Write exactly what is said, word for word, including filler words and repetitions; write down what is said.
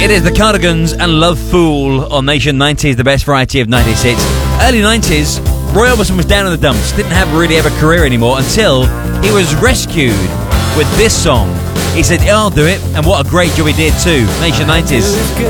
It is the Cardigans and Love Fool on Nation nineties, the best variety of nineties hits. Early nineties, Roy Orbison was down in the dumps, didn't have really have a career anymore until he was rescued with this song. He said, yeah, I'll do it, and what a great job he did too. Nation nineties.